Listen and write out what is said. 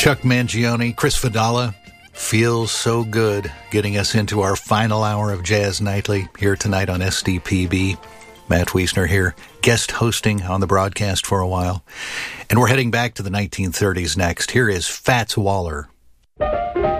Chuck Mangione, Chris Fadala, feels so good getting us into our final hour of Jazz Nightly here tonight on SDPB. Matt Wiesner here, guest hosting on the broadcast for a while. And we're heading back to the 1930s next. Here is Fats Waller.